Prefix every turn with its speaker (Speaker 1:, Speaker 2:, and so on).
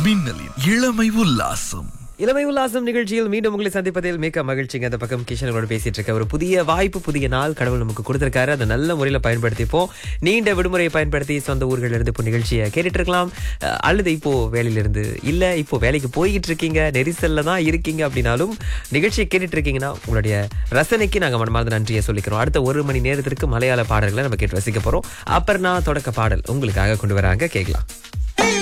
Speaker 1: மின்னலின் இளமை உல்லாசம்.
Speaker 2: இளமை உல்லாசம் நிகழ்ச்சியில் மீண்டும் உங்களை சந்திப்பதில் மிக்க மகிழ்ச்சிங்க. அந்த பக்கம் கிஷனோட பேசிட்டு இருக்க ஒரு புதிய வாய்ப்பு, புதிய நாள் கடவுள் நமக்கு கொடுத்திருக்காரு. அதை நல்ல முறையில் பயன்படுத்திப்போம். நீண்ட விடுமுறையை பயன்படுத்தி சொந்த ஊர்கள் இருந்து இப்போ நிகழ்ச்சியை கேட்டுட்டு இருக்கலாம். அல்லது இப்போ வேலையிலிருந்து இல்ல இப்போ வேலைக்கு போய்கிட்டு இருக்கீங்க, நெரிசல்ல தான் இருக்கீங்க அப்படின்னாலும் நிகழ்ச்சியை கேட்டுட்டு இருக்கீங்கன்னா உங்களுடைய ரசனைக்கு நாங்க மனமார்ந்த நன்றியை சொல்லிக்கிறோம். அடுத்த 1 மணி நேரத்திற்கு மலையாள பாடல்களை நம்ம கேட்டு ரசிக்க போறோம். அப்புறம் நான் தொடக்க பாடல் உங்களுக்காக கொண்டு வராங்க, கேட்கலாம்.